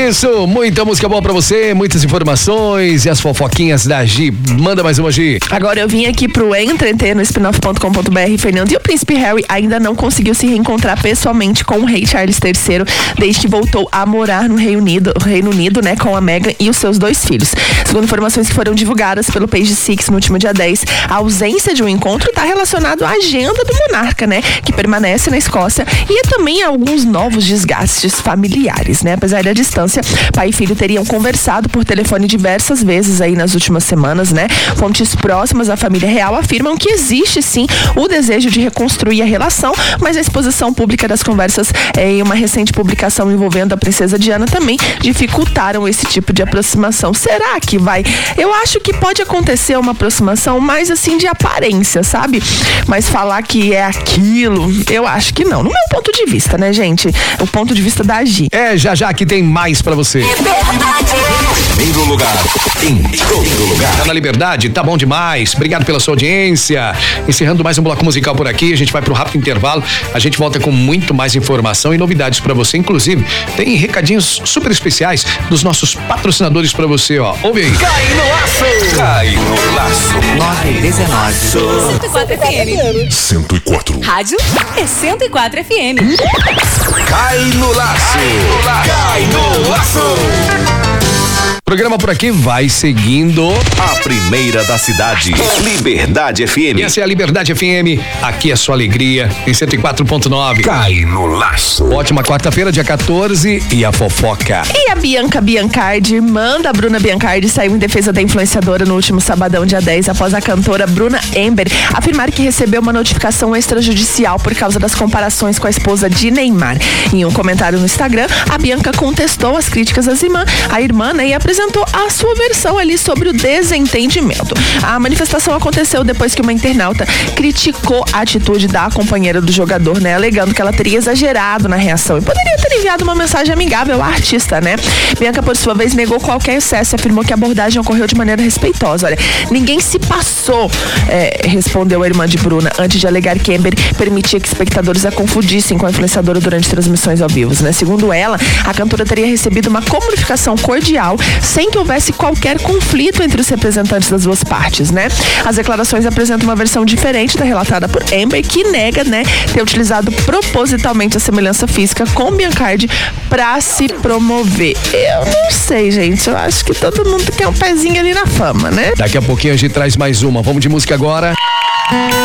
isso, muita música boa pra você, muitas informações e as fofoquinhas da Gi. Manda mais uma, Gi. Agora eu vim aqui pro Entreter no spinoff.com.br. Fernando e o príncipe Harry ainda não conseguiu se reencontrar pessoalmente com o rei Charles III desde que voltou a morar no Reino Unido, né, com a Meghan e os seus 2 filhos. Segundo informações que foram divulgadas pelo Page Six no último dia 10, a ausência de um encontro está relacionado à agenda do monarca, né, que permanece na Escócia, e também alguns novos desgastes familiares, né? Apesar da distância, pai e filho teriam conversado por telefone diversas vezes aí nas últimas semanas, né? Fontes próximas à família real afirmam que existe sim o desejo de reconstruir a relação, mas a exposição pública das conversas em uma recente publicação envolvendo a princesa Diana também dificultaram esse tipo de aproximação. Será que vai? Eu acho que pode acontecer uma aproximação mais assim de aparência, sabe? Mas falar que é aquilo, eu acho que não. No meu ponto de vista, né, gente? O ponto de vista da Gi. Já que tem mais pra você. Primeiro lugar, em todo lugar. Tá na Liberdade, tá bom demais. Obrigado pela sua audiência. Encerrando mais um bloco musical por aqui, a gente vai pro rápido intervalo. A gente volta com muito mais informação e novidades pra você. Inclusive, tem recadinhos super especiais dos nossos patrocinadores pra você, ó. Ouve aí. Cai no laço. Cai no laço. 919. 104 FM. 104. Rádio é 104 FM. Cai no laço. Cai no laço. Programa por aqui vai seguindo. A primeira da cidade, Liberdade FM. Essa é a Liberdade FM, aqui é sua alegria, em 104.9. Cai no laço. Ótima quarta-feira, dia 14, e a fofoca. E a Bianca Biancardi, irmã da Bruna Biancardi, saiu em defesa da influenciadora no último sabadão, dia 10, após a cantora Bruna Ember afirmar que recebeu uma notificação extrajudicial por causa das comparações com a esposa de Neymar. Em um comentário no Instagram, a Bianca contestou as críticas à irmã, né, e apresentou a sua versão ali sobre o desentendimento. A manifestação aconteceu depois que uma internauta criticou a atitude da companheira do jogador, né, alegando que ela teria exagerado na reação e poderia ter enviado uma mensagem amigável à artista, né? Bianca, por sua vez, negou qualquer excesso e afirmou que a abordagem ocorreu de maneira respeitosa. Olha, ninguém se passou, respondeu a irmã de Bruna, antes de alegar que Ember permitia que espectadores a confundissem com a influenciadora durante transmissões ao vivo, né? Segundo ela, a cantora teria recebido uma comunicação cordial sem que houvesse qualquer conflito entre os representantes das duas partes, né? As declarações apresentam uma versão diferente da relatada por Amber, que nega, né, ter utilizado propositalmente a semelhança física com Biancardi pra se promover. Eu não sei, gente. Eu acho que todo mundo quer um pezinho ali na fama, né? Daqui a pouquinho a gente traz mais uma. Vamos de música agora.